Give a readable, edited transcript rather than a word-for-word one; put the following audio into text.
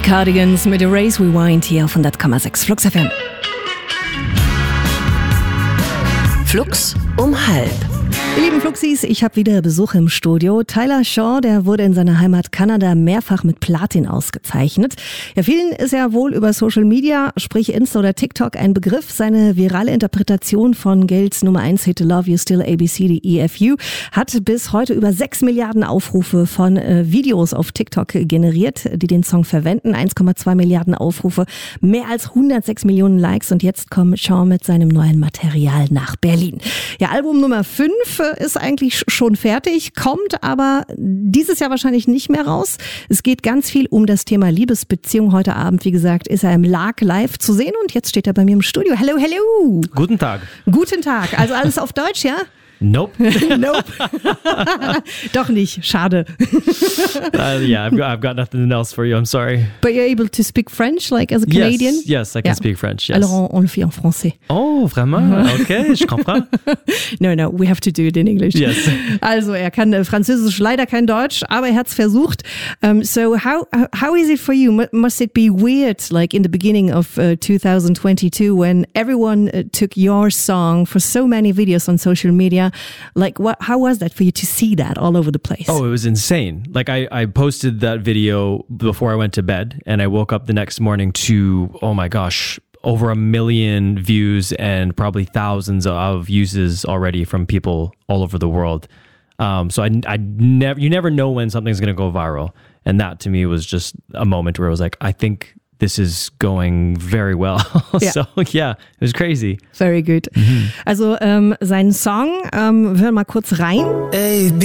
Cardigans mit Erase Rewind hier auf 100,6 Flux FM. Flux um halb. Ihr lieben Fluxis, ich habe wieder Besuch im Studio. Tyler Shaw, der wurde in seiner Heimat Kanada mehrfach mit Platin ausgezeichnet. Ja, vielen ist ja wohl über Social Media, sprich Insta oder TikTok, ein Begriff. Seine virale Interpretation von Gales Nummer 1 Hit Love You Still ABCDEFU hat bis heute über 6 Milliarden Aufrufe von Videos auf TikTok generiert, die den Song verwenden. 1,2 Milliarden Aufrufe, mehr als 106 Millionen Likes und jetzt kommt Shaw mit seinem neuen Material nach Berlin. Ja, Album Nummer 5 ist eigentlich schon fertig, kommt aber dieses Jahr wahrscheinlich nicht mehr raus. Es geht ganz viel um das Thema Liebesbeziehung. Heute Abend, wie gesagt, ist er im Lark live zu sehen und jetzt steht er bei mir im Studio. Hello, hello. Guten Tag. Guten Tag. Also alles auf Deutsch, ja? Nope. Nope. Doch nicht. Schade. Yeah, I've got nothing else for you. I'm sorry. But you're able to speak French, like as a Canadian? Yes, I can speak French. Yes. Alors, on le fait en français. Oh, vraiment? Okay, je comprends. No, we have to do it in English. Yes. Also, er kann Französisch, leider kein Deutsch, aber er hat es versucht. So, how is it for you? Must it be weird, like in the beginning of 2022, when everyone took your song for so many videos on social media? Like, how was that for you to see that all over the place? Oh, it was insane. Like, I posted that video before I went to bed, and I woke up the next morning to, oh my gosh, over 1 million views and probably thousands of uses already from people all over the world. So you never know when something's going to go viral. And that to me was just a moment where I was like, I think this is going very well. Yeah. So yeah, it was crazy. Very good. Also seinen Song, hören wir mal kurz rein.